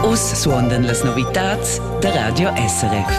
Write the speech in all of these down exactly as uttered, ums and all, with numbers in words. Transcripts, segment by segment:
Us suondan las novitats der Radio S R F.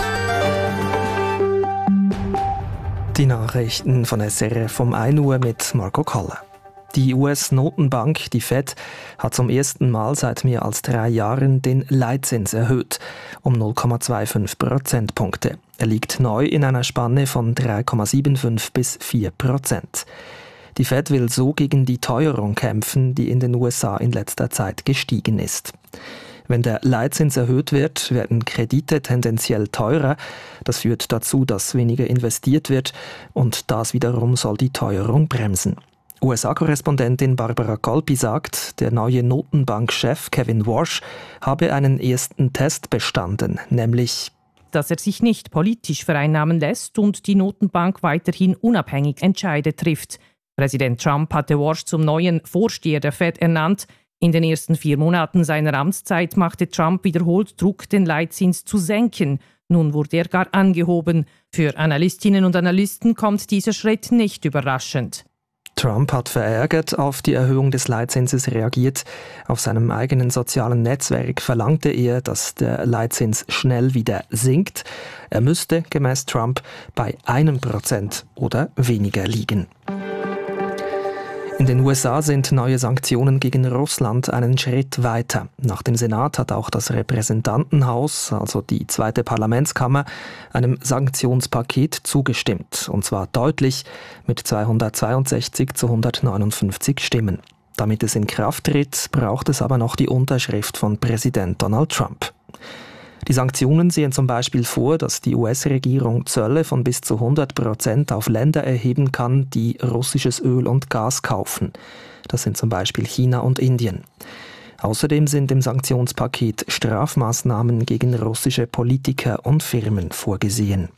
Die Nachrichten von S R F um ein Uhr mit Marco Kalle. Die U S-Notenbank, die Fed, hat zum ersten Mal seit mehr als drei Jahren den Leitzins erhöht, um null Komma fünfundzwanzig Prozentpunkte. Er liegt neu in einer Spanne von drei Komma fünfundsiebzig bis vier Prozent. Die Fed will so gegen die Teuerung kämpfen, die in den U S A in letzter Zeit gestiegen ist. Wenn der Leitzins erhöht wird, werden Kredite tendenziell teurer. Das führt dazu, dass weniger investiert wird und das wiederum soll die Teuerung bremsen. U S A-Korrespondentin Barbara Colpi sagt, der neue Notenbankchef Kevin Warsh habe einen ersten Test bestanden, nämlich dass er sich nicht politisch vereinnahmen lässt und die Notenbank weiterhin unabhängig Entscheide trifft. Präsident Trump hatte Warsh zum neuen Vorsteher der Fed ernannt. In den ersten vier Monaten seiner Amtszeit machte Trump wiederholt Druck, den Leitzins zu senken. Nun wurde er gar angehoben. Für Analystinnen und Analysten kommt dieser Schritt nicht überraschend. Trump hat verärgert auf die Erhöhung des Leitzinses reagiert. Auf seinem eigenen sozialen Netzwerk verlangte er, dass der Leitzins schnell wieder sinkt. Er müsste, gemäß Trump, bei einem Prozent oder weniger liegen. In den U S A sind neue Sanktionen gegen Russland einen Schritt weiter. Nach dem Senat hat auch das Repräsentantenhaus, also die zweite Parlamentskammer, einem Sanktionspaket zugestimmt. Und zwar deutlich mit zweihundertzweiundsechzig zu hundertneunundfünfzig Stimmen. Damit es in Kraft tritt, braucht es aber noch die Unterschrift von Präsident Donald Trump. Die Sanktionen sehen zum Beispiel vor, dass die U S-Regierung Zölle von bis zu hundert Prozent auf Länder erheben kann, die russisches Öl und Gas kaufen. Das sind zum Beispiel China und Indien. Außerdem sind im Sanktionspaket Strafmaßnahmen gegen russische Politiker und Firmen vorgesehen.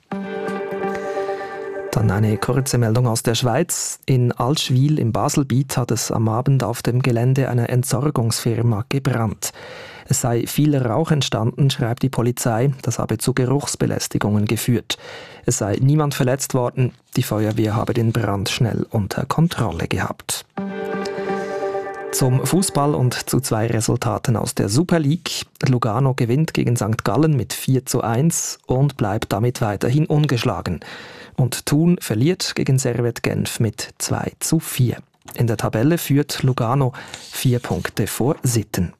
Dann eine kurze Meldung aus der Schweiz. In Allschwil im Baselbiet hat es am Abend auf dem Gelände einer Entsorgungsfirma gebrannt. Es sei viel Rauch entstanden, schreibt die Polizei. Das habe zu Geruchsbelästigungen geführt. Es sei niemand verletzt worden. Die Feuerwehr habe den Brand schnell unter Kontrolle gehabt. Zum Fußball und zu zwei Resultaten aus der Super League. Lugano gewinnt gegen Sankt Gallen mit vier zu eins und bleibt damit weiterhin ungeschlagen. Und Thun verliert gegen Servette Genf mit zwei zu vier. In der Tabelle führt Lugano vier Punkte vor Sitten.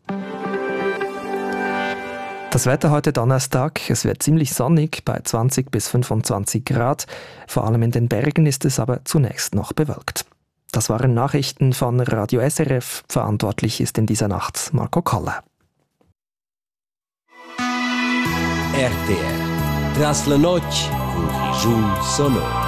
Das Wetter heute Donnerstag, es wird ziemlich sonnig bei zwanzig bis fünfundzwanzig Grad. Vor allem in den Bergen ist es aber zunächst noch bewölkt. Das waren Nachrichten von Radio S R F. Verantwortlich ist in dieser Nacht Marco Kalle. R T R. Tras la noche, un Sonor.